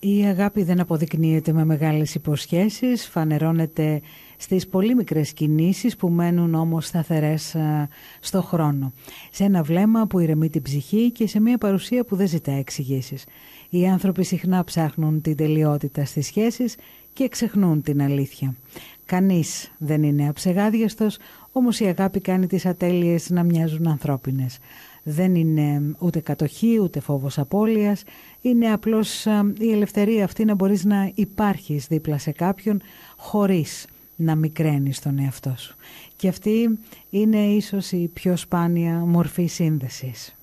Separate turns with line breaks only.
Η αγάπη δεν αποδεικνύεται με μεγάλες υποσχέσεις, φανερώνεται στις πολύ μικρές κινήσεις που μένουν όμως σταθερές στο χρόνο. Σε ένα βλέμμα που ηρεμεί την ψυχή και σε μια παρουσία που δεν ζητά εξηγήσεις. Οι άνθρωποι συχνά ψάχνουν την τελειότητα στις σχέσεις και ξεχνούν την αλήθεια. Κανείς δεν είναι αψεγάδιαστος, όμως η αγάπη κάνει τις ατέλειες να μοιάζουν ανθρώπινες. Δεν είναι ούτε κατοχή, ούτε φόβος απώλειας. Είναι απλώς η ελευθερία αυτή να μπορείς να υπάρχεις δίπλα σε κάποιον χωρίς να μικραίνεις τον εαυτό σου. Και αυτή είναι ίσως η πιο σπάνια μορφή σύνδεσης.